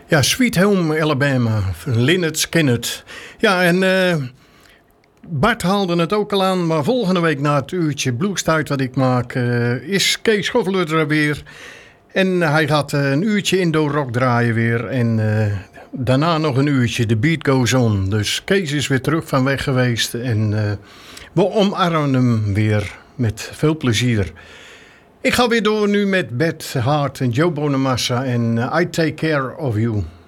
Ja, Sweet Home Alabama, van Lynyrd Skynyrd. Ja, en Bart haalde het ook al aan, maar volgende week na het uurtje Bluestuit wat ik maak, is Kees Schoffeler er weer. En hij gaat een uurtje indoor rock draaien weer en daarna nog een uurtje The Beat Goes On. Dus Kees is weer terug van weg geweest en we omarmen hem weer met veel plezier. Ik ga weer door nu met Beth Hart en Joe Bonamassa en I Take Care of You.